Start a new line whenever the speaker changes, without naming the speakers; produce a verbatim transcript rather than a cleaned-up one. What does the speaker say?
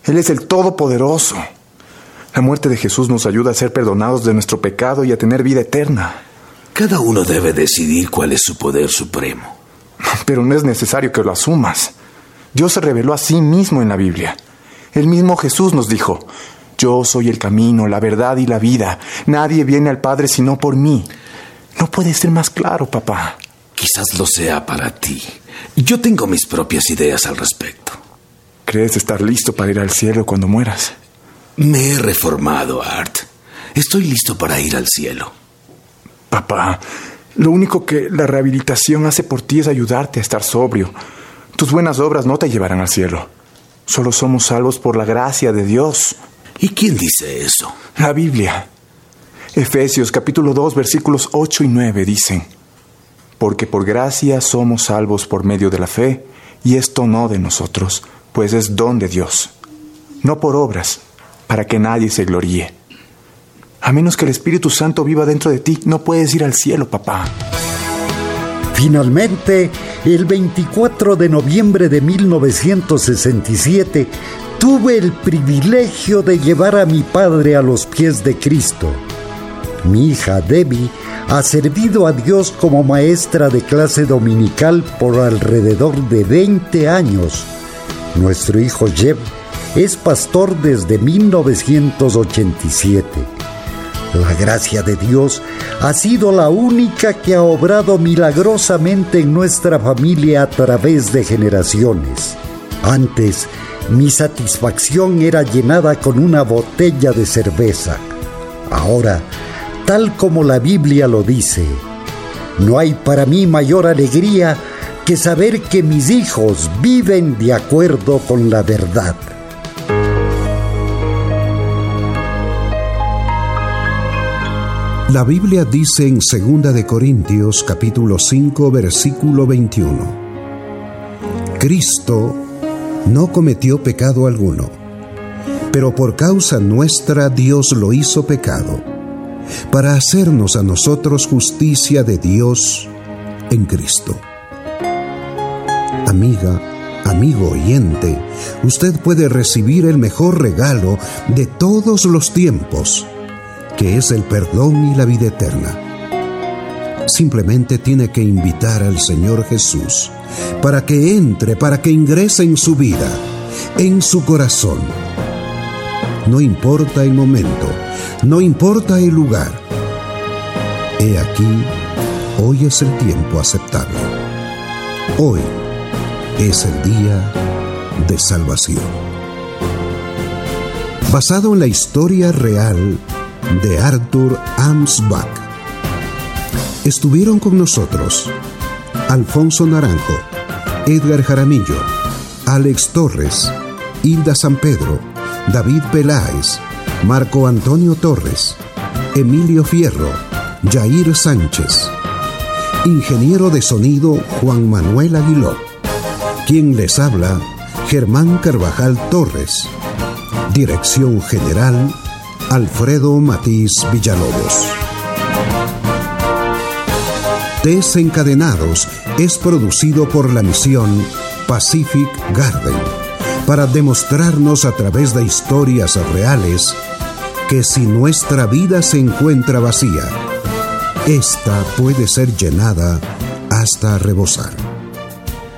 Él es el Todopoderoso. La muerte de Jesús nos ayuda a ser perdonados de nuestro pecado y a tener vida eterna.
Cada uno debe decidir cuál es su poder supremo.
Pero no es necesario que lo asumas. Dios se reveló a sí mismo en la Biblia. El mismo Jesús nos dijo: yo soy el camino, la verdad y la vida. Nadie viene al Padre sino por mí. No puede ser más claro, papá.
Quizás lo sea para ti. Yo tengo mis propias ideas al respecto.
¿Crees estar listo para ir al cielo cuando mueras?
Me he reformado, Art. Estoy listo para ir al cielo.
Papá, lo único que la rehabilitación hace por ti es ayudarte a estar sobrio. Tus buenas obras no te llevarán al cielo. Solo somos salvos por la gracia de Dios.
¿Y quién dice eso?
La Biblia. Efesios capítulo dos, versículos ocho y nueve dicen: porque por gracia somos salvos por medio de la fe, y esto no de nosotros, pues es don de Dios, no por obras, para que nadie se gloríe. A menos que el Espíritu Santo viva dentro de ti, no puedes ir al cielo, papá.
Finalmente, el veinticuatro de noviembre de mil novecientos sesenta y siete, tuve el privilegio de llevar a mi padre a los pies de Cristo. Mi hija Debbie ha servido a Dios como maestra de clase dominical por alrededor de veinte años. Nuestro hijo Jeb es pastor desde mil novecientos ochenta y siete. La gracia de Dios ha sido la única que ha obrado milagrosamente en nuestra familia a través de generaciones. Antes, mi satisfacción era llenada con una botella de cerveza. Ahora, tal como la Biblia lo dice, no hay para mí mayor alegría que saber que mis hijos viven de acuerdo con la verdad.
La Biblia dice en segunda de Corintios capítulo cinco versículo veintiuno: Cristo no cometió pecado alguno, pero por causa nuestra Dios lo hizo pecado, para hacernos a nosotros justicia de Dios en Cristo. Amiga, amigo oyente, usted puede recibir el mejor regalo de todos los tiempos, que es el perdón y la vida eterna. Simplemente tiene que invitar al Señor Jesús para que entre, para que ingrese en su vida, en su corazón. No importa el momento, no importa el lugar. He aquí, hoy es el tiempo aceptable. Hoy es el día de salvación. Basado en la historia real de Arthur Amsbach, estuvieron con nosotros Alfonso Naranjo, Edgar Jaramillo, Alex Torres, Hilda San Pedro, David Peláez, Marco Antonio Torres, Emilio Fierro, Jair Sánchez, ingeniero de sonido Juan Manuel Aguiló, quien les habla Germán Carvajal Torres, dirección general Alfredo Matiz Villalobos. Desencadenados es producido por la misión Pacific Garden para demostrarnos a través de historias reales que si nuestra vida se encuentra vacía, esta puede ser llenada hasta rebosar.